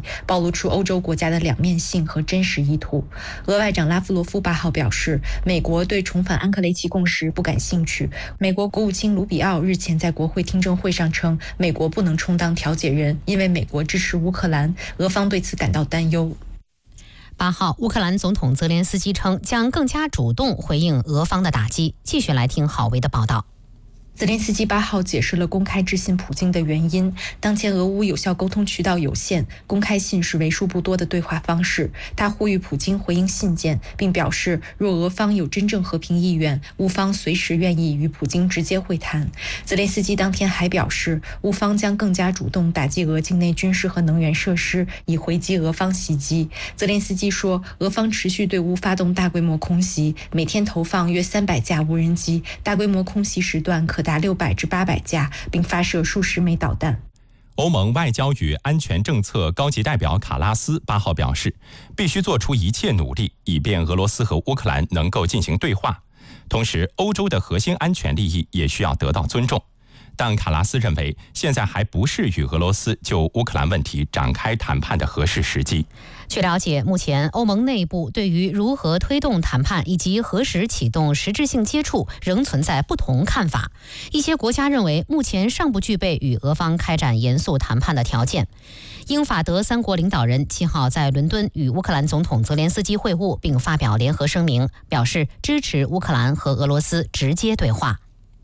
暴露出欧洲国家的两面性和真实意图。俄外长拉夫罗夫8号表示，美国对重返安克雷奇共识不感兴趣。美国国务卿卢比奥日前在国会听证会上称，美国不能充当调解人，因为美国支持乌克兰，俄方对此感到担忧。 8号，乌克兰总统泽连斯基称将更加主动回应俄方的打击。继续来听郝维的报道。 泽连斯基8号解释了公开致信普京的原因。当前俄乌有效沟通渠道有限，公开信是为数不多的对话方式。他呼吁普京回应信件，并表示若俄方有真正和平意愿，乌方随时愿意与普京直接会谈。泽连斯基当天还表示，乌方将更加主动打击俄境内军事和能源设施，以回击俄方袭击。泽连斯基说，俄方持续对乌发动大规模空袭，每天投放约300架无人机，大规模空袭时段可达600至800架，并发射数十枚导弹。 欧盟外交与安全政策高级代表卡拉斯8号表示，必须做出一切努力，以便俄罗斯和乌克兰能够进行对话。同时，欧洲的核心安全利益也需要得到尊重。但卡拉斯认为，现在还不是与俄罗斯就乌克兰问题展开谈判的合适时机。 据了解，目前欧盟内部对于如何推动谈判以及何时启动实质性接触仍存在不同看法。一些国家认为，目前尚不具备与俄方开展严肃谈判的条件。英法德3国领导人7号在伦敦与乌克兰总统泽连斯基会晤，并发表联合声明，表示支持乌克兰和俄罗斯直接对话。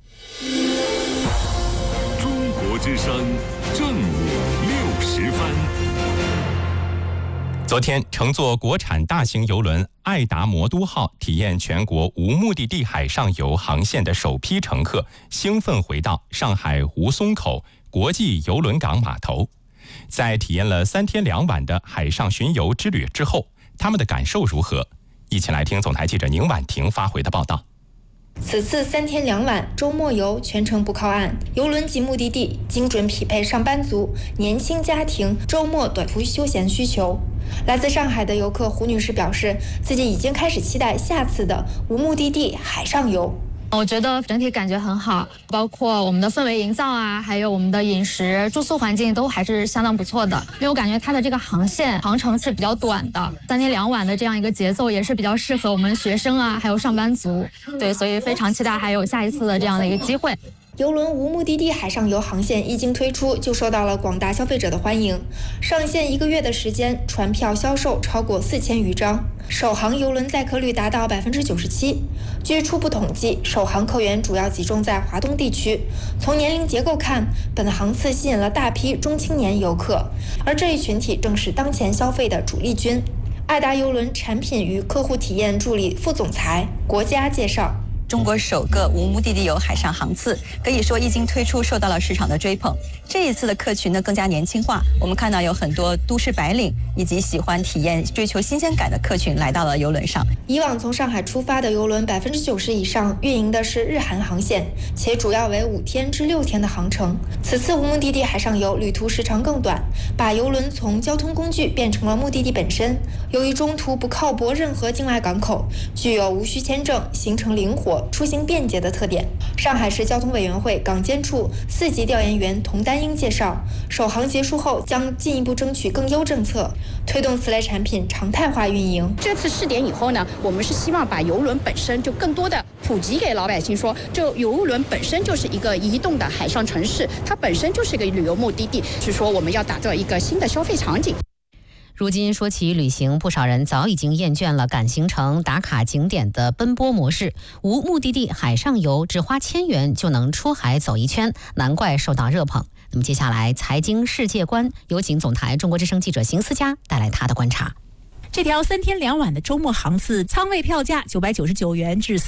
中国之声正午60分。 昨天，乘坐国产大型邮轮爱达魔都号体验全国无目的地海上游航线的首批乘客兴奋回到上海吴淞口国际邮轮港码头。在体验了3天2晚的海上巡游之旅之后，他们的感受如何？一起来听总台记者宁婉婷发回的报道。 此次3天2晚周末游全程不靠岸，邮轮及目的地精准匹配上班族、年轻家庭周末短途休闲需求。来自上海的游客胡女士表示，自己已经开始期待下次的无目的地海上游。 我觉得整体感觉很好，包括我们的氛围营造啊，还有我们的饮食、住宿环境都还是相当不错的。因为我感觉它的这个航程是比较短的，3天2晚的这样一个节奏也是比较适合我们学生啊，还有上班族。对，所以非常期待还有下一次的这样的一个机会。 邮轮无目的地海上游航线一经推出，就受到了广大消费者的欢迎。上线1个月的时间，船票销售超过4000余张，首航邮轮载客率达到97%。据初步统计，首航客源主要集中在华东地区。从年龄结构看，本航次吸引了大批中青年游客，而这一群体正是当前消费的主力军。爱达邮轮产品与客户体验助理副总裁国家介绍， 中国首个无目的地游海上航次，可以说一经推出受到了市场的追捧。这一次的客群呢更加年轻化，我们看到有很多都市白领以及喜欢体验、追求新鲜感的客群来到了邮轮上。 以往从上海出发的邮轮90%以上运营的是日韩航线，且主要为5天至6天的航程。此次无目的地海上游旅途时长更短，把邮轮从交通工具变成了目的地本身。由于中途不靠泊任何境外港口，具有无需签证、行程灵活、出行便捷的特点。上海市交通委员会港监处4级调研员童丹英介绍，首航结束后将进一步争取更优政策，推动此类产品常态化运营。 这次试点以后呢，我们是希望把邮轮本身就更多的普及给老百姓，说这邮轮本身就是一个移动的海上城市，它本身就是一个旅游目的地，是说我们要打造一个新的消费场景。 如今说起旅行，不少人早已经厌倦了赶行程、打卡景点的奔波模式，无目的地海上游只花1000元就能出海走一圈，难怪受到热捧。那么接下来财经世界观，有请总台中国之声记者邢思佳带来他的观察。 这条3天2晚的周末航次，舱位票价999元至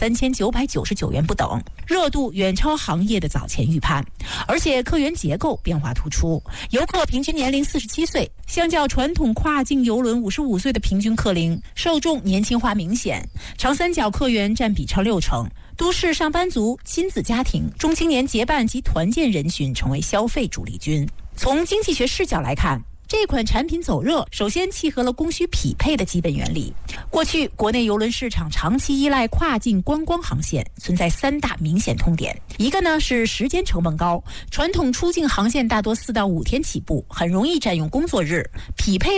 3999元不等，热度远超行业的早前预判，而且客源结构变化突出，游客平均年龄47岁，相较传统跨境邮轮55岁的平均客龄，受众年轻化明显，长三角客源占比超60%。都市上班族、亲子家庭、中青年结伴及团建人群成为消费主力军。从经济学视角来看，这款产品走热，首先契合了供需匹配的基本原理。过去国内邮轮市场长期依赖跨境观光航线，存在3大明显痛点。一个呢是时间成本高，传统出境航线大多4到5天起步，很容易占用工作日，匹配